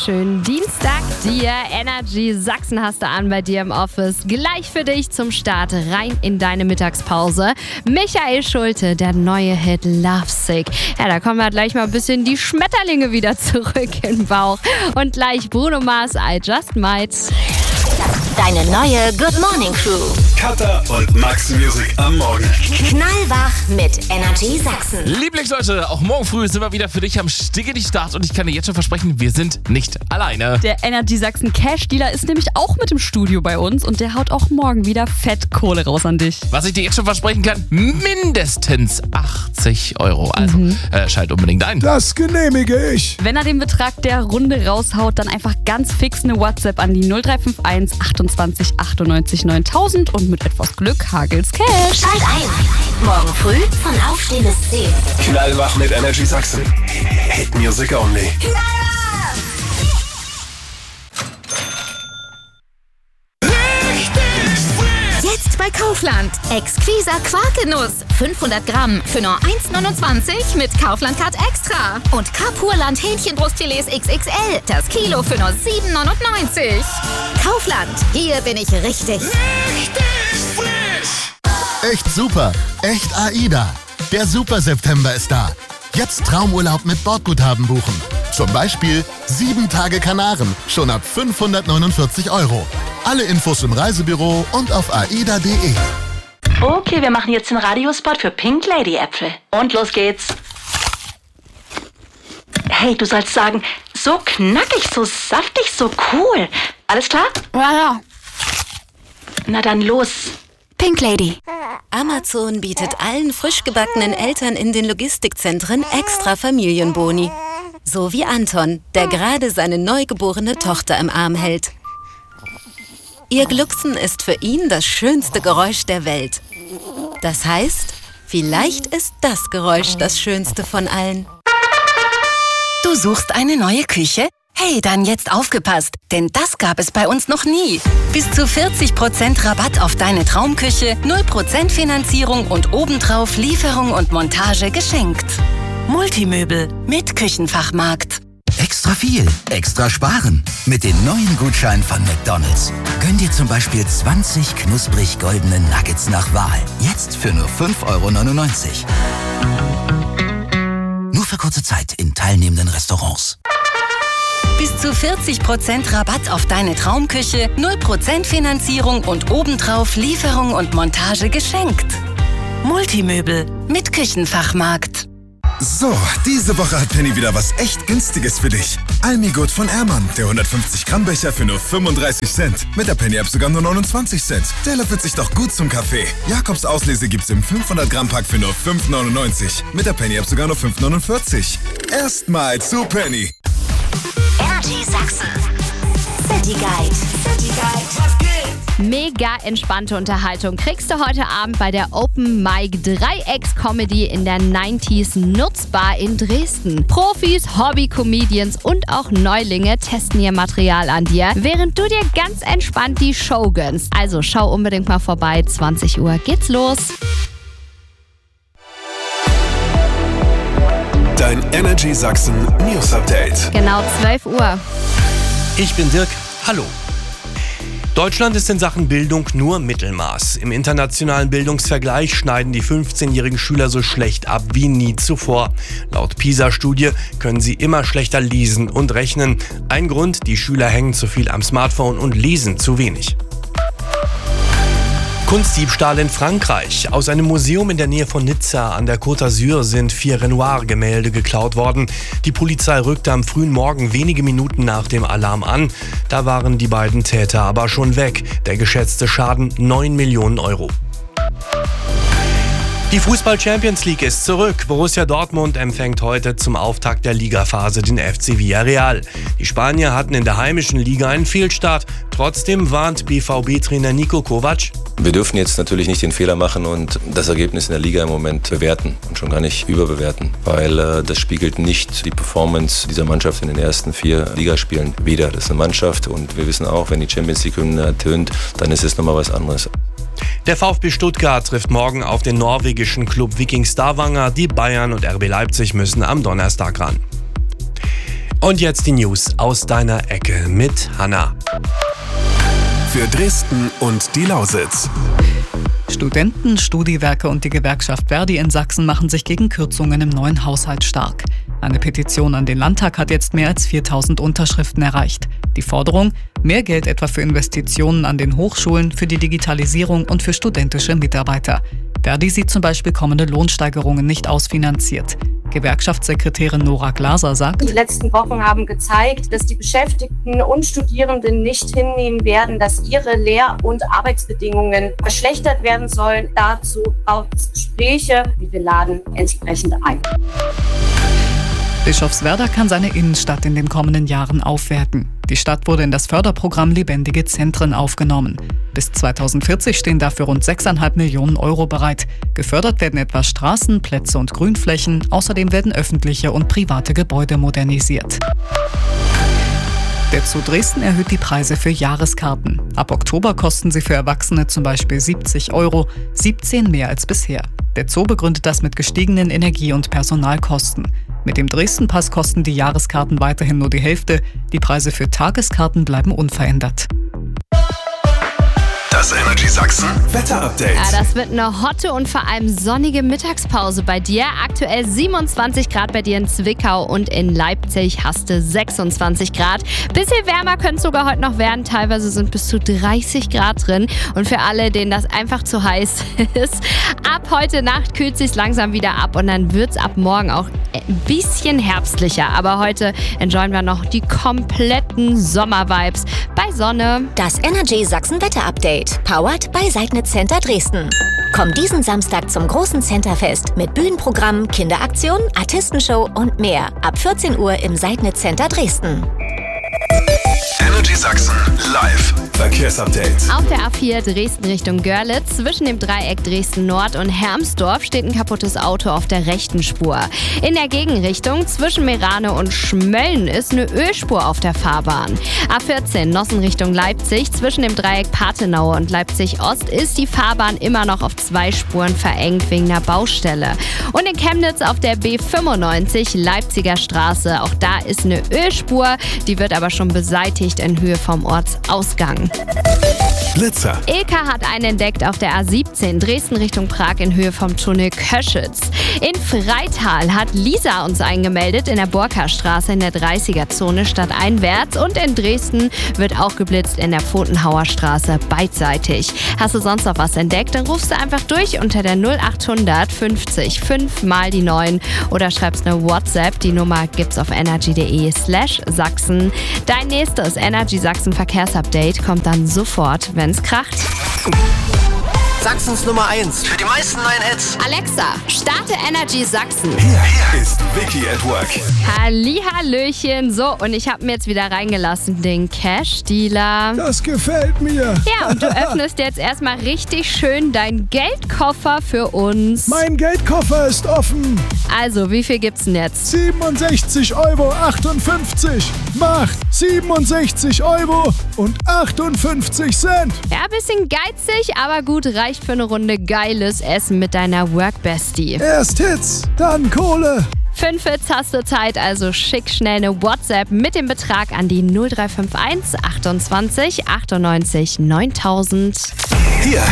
wunderschönen Dienstag dir. Energy Sachsen hast du an bei dir im Office. Gleich für dich zum Start rein in deine Mittagspause. Michael Schulte, der neue Hit Lovesick. Ja, da kommen wir gleich mal ein bisschen die Schmetterlinge wieder zurück in den Bauch. Und gleich Bruno Mars, I Just Might. Deine neue Good Morning Crew. Katha und Max Music am Morgen. Knallwach mit Energy Sachsen. Lieblingsleute, auch morgen früh sind wir wieder für dich am Start und ich kann dir jetzt schon versprechen, wir sind nicht alleine. Der Energy Sachsen Cash Dealer ist nämlich auch mit im Studio bei uns und der haut auch morgen wieder fett Kohle raus an dich. Was ich dir jetzt schon versprechen kann, mindestens 80 €. Also schalt unbedingt ein. Das genehmige ich. Wenn er den Betrag der Runde raushaut, dann einfach ganz fix eine WhatsApp an die 0351 28 98 9000 und mit etwas Glück hagelt's Cash. Schalt ein. Morgen früh von Aufstehen bis 10. Knallwach mit Energy Sachsen. Hit Music only. Jetzt bei Kaufland. Exquisa Quarkenuss. 500 Gramm für nur 1,29 mit Kaufland-Card Extra. Und Kapurland Hähnchenbrustfilets XXL. Das Kilo für nur 7,99. Kaufland. Hier bin ich richtig. Echt super, echt AIDA. Der Super September ist da. Jetzt Traumurlaub mit Bordguthaben buchen. Zum Beispiel 7 Tage Kanaren, schon ab 549 €. Alle Infos im Reisebüro und auf aida.de. Okay, wir machen jetzt den Radiospot für Pink Lady Äpfel. Und los geht's. Hey, du sollst sagen, so knackig, so saftig, so cool. Alles klar? Ja. Na dann los. Pink Lady. Amazon bietet allen frisch gebackenen Eltern in den Logistikzentren extra Familienboni. So wie Anton, der gerade seine neugeborene Tochter im Arm hält. Ihr Glucksen ist für ihn das schönste Geräusch der Welt. Das heißt, vielleicht ist das Geräusch das schönste von allen. Du suchst eine neue Küche? Hey, dann jetzt aufgepasst, denn das gab es bei uns noch nie. Bis zu 40% Rabatt auf deine Traumküche, 0% Finanzierung und obendrauf Lieferung und Montage geschenkt. Multimöbel mit Küchenfachmarkt. Extra viel, extra sparen. Mit den neuen Gutscheinen von McDonald's. Gönn dir zum Beispiel 20 knusprig goldene Nuggets nach Wahl. Jetzt für nur 5,99 €. Nur für kurze Zeit in teilnehmenden Restaurants. Bis zu 40% Rabatt auf deine Traumküche, 0% Finanzierung und obendrauf Lieferung und Montage geschenkt. Multimöbel mit Küchenfachmarkt. So, diese Woche hat Penny wieder was echt Günstiges für dich. Almigut von Ehrmann, der 150 Gramm Becher für nur 35 Cent. Mit der Penny-App sogar nur 29 Cent. Der löffelt sich doch gut zum Kaffee. Jakobs Auslese gibt's im 500 Gramm Pack für nur 5,99. Mit der Penny-App sogar nur 5,49. Erstmal zu Penny. Energy Sachsen. City Guide. Mega entspannte Unterhaltung kriegst du heute Abend bei der Open Mic Dreiecks-Comedy in der 90s Nutzbar in Dresden. Profis, Hobby-Comedians und auch Neulinge testen ihr Material an dir, während du dir ganz entspannt die Show gönnst. Also schau unbedingt mal vorbei, 20 Uhr geht's los. Dein Energy Sachsen News Update. Genau 12 Uhr. Ich bin Dirk. Hallo. Deutschland ist in Sachen Bildung nur Mittelmaß. Im internationalen Bildungsvergleich schneiden die 15-jährigen Schüler so schlecht ab wie nie zuvor. Laut PISA-Studie können sie immer schlechter lesen und rechnen. Ein Grund, die Schüler hängen zu viel am Smartphone und lesen zu wenig. Kunstdiebstahl in Frankreich. Aus einem Museum in der Nähe von Nizza an der Côte d'Azur sind 4 Renoir-Gemälde geklaut worden. Die Polizei rückte am frühen Morgen wenige Minuten nach dem Alarm an. Da waren die beiden Täter aber schon weg. Der geschätzte Schaden 9 Millionen €. Die Fußball-Champions League ist zurück. Borussia Dortmund empfängt heute zum Auftakt der Ligaphase den FC Villarreal. Die Spanier hatten in der heimischen Liga einen Fehlstart. Trotzdem warnt BVB-Trainer Niko Kovac: Wir dürfen jetzt natürlich nicht den Fehler machen und das Ergebnis in der Liga im Moment bewerten und schon gar nicht überbewerten, weil das spiegelt nicht die Performance dieser Mannschaft in den ersten 4 Ligaspielen wider. Das ist eine Mannschaft und wir wissen auch, wenn die Champions League-Hymne ertönt, dann ist es nochmal was anderes. Der VfB Stuttgart trifft morgen auf den norwegischen Klub Viking Stavanger. Die Bayern und RB Leipzig müssen am Donnerstag ran. Und jetzt die News aus deiner Ecke mit Hanna. Für Dresden und die Lausitz. Studenten, Studiwerke und die Gewerkschaft Verdi in Sachsen machen sich gegen Kürzungen im neuen Haushalt stark. Eine Petition an den Landtag hat jetzt mehr als 4.000 Unterschriften erreicht. Die Forderung: mehr Geld etwa für Investitionen an den Hochschulen, für die Digitalisierung und für studentische Mitarbeiter. Verdi sieht zum Beispiel kommende Lohnsteigerungen nicht ausfinanziert. Gewerkschaftssekretärin Nora Glaser sagt: Die letzten Wochen haben gezeigt, dass die Beschäftigten und Studierenden nicht hinnehmen werden, dass ihre Lehr- und Arbeitsbedingungen verschlechtert werden sollen. Dazu braucht es Gespräche, die wir laden entsprechend ein. Bischofswerda kann seine Innenstadt in den kommenden Jahren aufwerten. Die Stadt wurde in das Förderprogramm Lebendige Zentren aufgenommen. Bis 2040 stehen dafür rund 6,5 Millionen Euro bereit. Gefördert werden etwa Straßen, Plätze und Grünflächen. Außerdem werden öffentliche und private Gebäude modernisiert. Der Zoo Dresden erhöht die Preise für Jahreskarten. Ab Oktober kosten sie für Erwachsene zum Beispiel 70 €, 17 mehr als bisher. Der Zoo begründet das mit gestiegenen Energie- und Personalkosten. Mit dem Dresden-Pass kosten die Jahreskarten weiterhin nur die Hälfte. Die Preise für Tageskarten bleiben unverändert. Das Energy Sachsen Wetter-Update. Ja, das wird eine hotte und vor allem sonnige Mittagspause bei dir. Aktuell 27 Grad bei dir in Zwickau und in Leipzig hast du 26 Grad. Bisschen wärmer könnte es sogar heute noch werden. Teilweise sind bis zu 30 Grad drin. Und für alle, denen das einfach zu heiß ist, ab heute Nacht kühlt es sich langsam wieder ab und dann wird es ab morgen auch ein bisschen herbstlicher. Aber heute enjoyen wir noch die kompletten Sommer-Vibes bei Sonne. Das Energy Sachsen Wetter-Update. Powered by Seidnitz Center Dresden. Komm diesen Samstag zum großen Centerfest mit Bühnenprogramm, Kinderaktion, Artistenshow und mehr. Ab 14 Uhr im Seidnitz Center Dresden. Energy Sachsen live Verkehrsupdate. Auf der A4 Dresden Richtung Görlitz zwischen dem Dreieck Dresden Nord und Hermsdorf steht ein kaputtes Auto auf der rechten Spur. In der Gegenrichtung zwischen Merane und Schmölln ist eine Ölspur auf der Fahrbahn. A14 Nossen Richtung Leipzig zwischen dem Dreieck Pathenaue und Leipzig Ost ist die Fahrbahn immer noch auf 2 Spuren verengt wegen einer Baustelle. Und in Chemnitz auf der B95 Leipziger Straße, auch da ist eine Ölspur, die wird aber schon beseitigt in Höhe vom Ortsausgang. Blitzer. Ilka hat einen entdeckt auf der A17 Dresden Richtung Prag in Höhe vom Tunnel Köschitz. In Freital hat Lisa uns eingemeldet in der Burka-Straße in der 30er-Zone stadteinwärts und in Dresden wird auch geblitzt in der Pfotenhauer Straße beidseitig. Hast du sonst noch was entdeckt, dann rufst du einfach durch unter der 0800 50 5 mal die 9 oder schreibst eine WhatsApp. Die Nummer gibt's auf energy.de/Sachsen. Dein nächstes Energy Sachsen Verkehrsupdate kommt dann sofort, wenn's kracht. Sachsens Nummer 1 für die meisten neuen Hits. Alexa, starte Energy Sachsen. Hier ist Vicky at Work. Hallihallöchen. So, und ich habe mir jetzt wieder reingelassen den Cash-Dealer. Das gefällt mir. Ja, und du öffnest jetzt erstmal richtig schön deinen Geldkoffer für uns. Mein Geldkoffer ist offen. Also, wie viel gibt's denn jetzt? 67,58 € macht 67,58 €. Ja, bisschen geizig, aber gut, reicht für eine Runde geiles Essen mit deiner Work-Bestie. Erst Hits, dann Kohle. 5 Hits hast du Zeit, also schick schnell eine WhatsApp mit dem Betrag an die 0351 28 98 9000. Hier